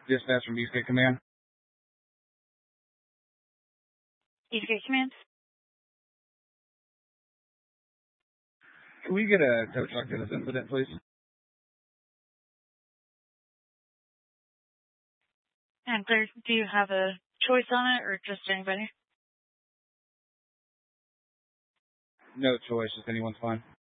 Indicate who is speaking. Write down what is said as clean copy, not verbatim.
Speaker 1: Dispatch from Eastgate Command.
Speaker 2: Eastgate Command.
Speaker 1: Can we get a tow truck to this incident, please?
Speaker 2: And do you have a choice on it, or just anybody?
Speaker 1: No choice, just anyone's fine.